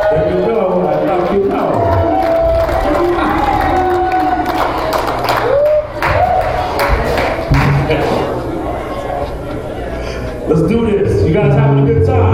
There you go. I got you now. Let's do this. You guys having a good time?